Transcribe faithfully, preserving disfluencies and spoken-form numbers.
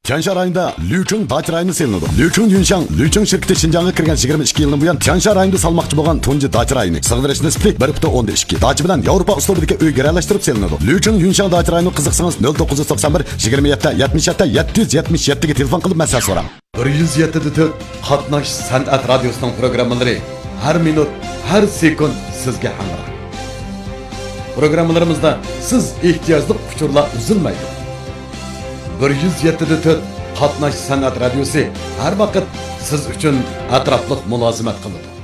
Tiansha rayonida Liucheng dacha rayoni selinadi. Liucheng Yunshang, Liucheng shirkati Xinjiangga kirgan yigirma ikki yildan buyon Tiansha rayonida salmoqchi bo'lgan tunji dacha rayoni. Sig'dirish nisbi bir butun o'ndan ikki. Dacha bilan Yevropa uslubidagi uy garalashtirib selinadi. Liucheng Yunshang dacha rayoni qiziqsangiz nol to'qqiz yuz to'qson bir yigirma yetti yetmish yetti yetti yuz yetmish yetti ga telefon qilib masala so'rang. bir yuz yetti nuqta to'rt Qatnash san'at radiosining programmalari har minut, har sekund sizga hamroh. Programmalarimizda siz ehtiyojli uchurlar uzilmaydi. bir yuz yetti nuqta to'rt Qatnash san'at radiosi har vaqt siz uchun atrofliq mulozimat qiladi.